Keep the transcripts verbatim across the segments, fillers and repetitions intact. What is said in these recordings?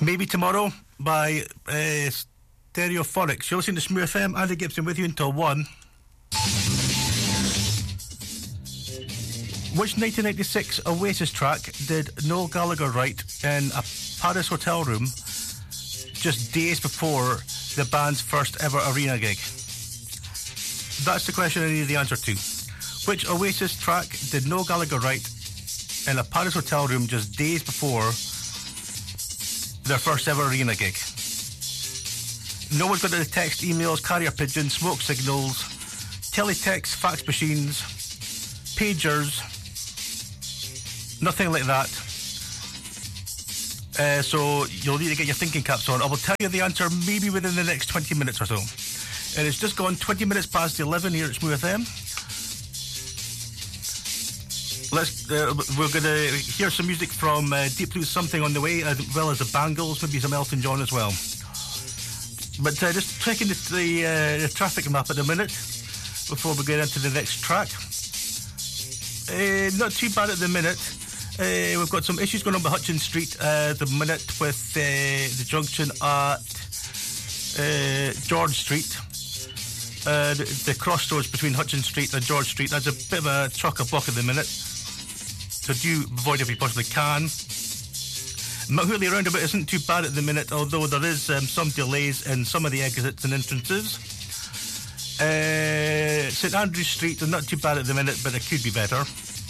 Maybe Tomorrow by uh, Stereophonics. You're listening to Smooth F M. Andy Gibson with you until one. Which nineteen ninety-six Oasis track did Noel Gallagher write in a Paris hotel room just days before the band's first ever arena gig? That's the question I need the answer to. Which Oasis track did Noel Gallagher write in a Paris hotel room just days before their first ever arena gig? No one's got the text, emails, carrier pigeons, smoke signals, teletext, fax machines, pagers, nothing like that. Uh, so you'll need to get your thinking caps on. I will tell you the answer maybe within the next twenty minutes or so. And it's just gone twenty minutes past eleven here at Smooth F M. Let's, uh, we're going to hear some music from uh, Deep Blue Something on the way, as well as the Bangles, maybe some Elton John as well. But uh, just checking the, the, uh, the traffic map at the minute before we get into the next track. Uh, not too bad at the minute. Uh, we've got some issues going on by Hutchins Street uh, at the minute with uh, the junction at uh, George Street. Uh, the, the crossroads between Hutchins Street and George Street. That's a bit of a chock-a-block at the minute. So do avoid if you possibly can. Macaulay roundabout isn't too bad at the minute, although there is um, some delays in some of the exits and entrances. Uh, St Andrews Street is not too bad at the minute, but it could be better.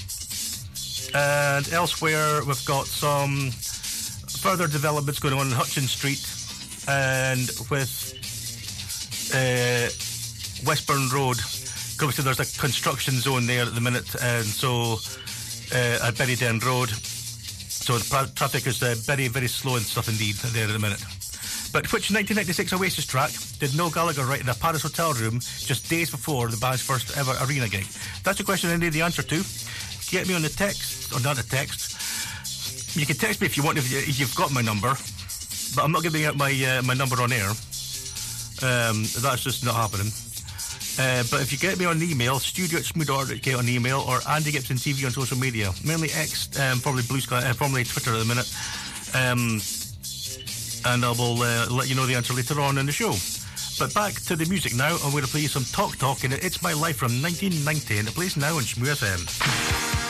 And elsewhere, we've got some further developments going on in Hutchins Street and with uh, Westburn Road. Obviously, there's a construction zone there at the minute, and so uh, at Berryden Road. So the pra- traffic is uh, very, very slow and stuff indeed there at the minute. But which nineteen ninety-six Oasis track did Noel Gallagher write in a Paris hotel room just days before the band's first ever arena gig? That's a question I need the answer to. Get me on the text, or not a text. You can text me if you want, if, you, if you've got my number, but I'm not giving out my uh, my number on air. Um, that's just not happening. Uh, but if you get me on email, studio at smooth dot org on email, or Andy Gibson T V on social media, mainly X, um, probably Blue Sky, uh, probably Twitter at the minute, um, and I will uh, let you know the answer later on in the show. But back to the music now. I'm going to play you some Talk Talk, and It's My Life from nineteen ninety, and it plays now on Smooth F M.